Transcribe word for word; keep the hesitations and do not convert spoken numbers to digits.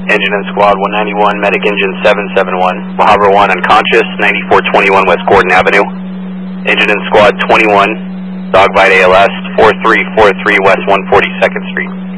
Engine and Squad one ninety-one, Medic Engine seven seven one, Mojave one unconscious, ninety-four twenty-one West Gordon Avenue. Engine and Squad twenty-one, Dogfight A L S, four three four three West one forty-second Street.